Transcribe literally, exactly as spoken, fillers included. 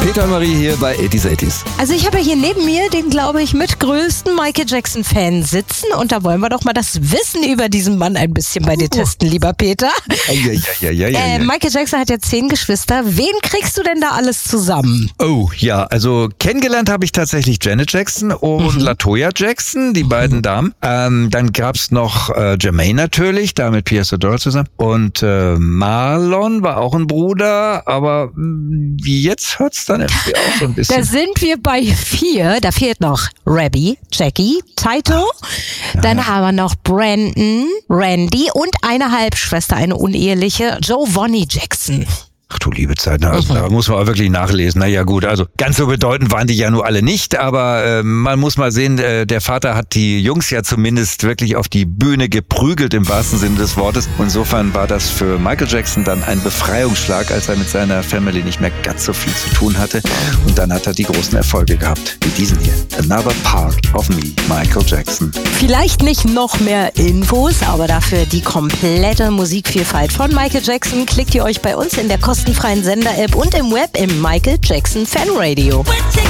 Peter Marie hier bei eighties eighties. Also ich habe ja hier neben mir den, glaube ich, mitgrößten Michael Jackson-Fan sitzen und da wollen wir doch mal das Wissen über diesen Mann ein bisschen bei dir testen, lieber Peter. Ja, ja, ja, ja, ja, äh, ja. Michael Jackson hat ja zehn Geschwister. Wen kriegst du denn da alles zusammen? Oh, ja, also kennengelernt habe ich tatsächlich Janet Jackson und mhm. LaToya Jackson, die beiden Damen. Ähm, dann gab's noch äh, Jermaine natürlich, da mit Pierce Adora zusammen. Und äh, Marlon war auch ein Bruder, aber mh, jetzt hört's dann irgendwie auch so ein bisschen. Da sind wir bei vier. Da fehlt noch Rabbi, Jackie, Taito. Ja. Dann haben wir noch Brandon, Randy und eine Halbschwester, eine uneheliche, Giovanni Jackson. Ach du liebe Zeit, na, also, da muss man auch wirklich nachlesen. Na ja gut, also ganz so bedeutend waren die ja nur alle nicht, aber äh, man muss mal sehen, äh, der Vater hat die Jungs ja zumindest wirklich auf die Bühne geprügelt im wahrsten Sinne des Wortes. Insofern war das für Michael Jackson dann ein Befreiungsschlag, als er mit seiner Family nicht mehr ganz so viel zu tun hatte. Und dann hat er die großen Erfolge gehabt, wie diesen hier. Another Part of Me, Michael Jackson. Vielleicht nicht noch mehr Infos, aber dafür die komplette Musikvielfalt von Michael Jackson klickt ihr euch bei uns in der kostenfreien Sender-App und im Web im Michael Jackson Fan Radio.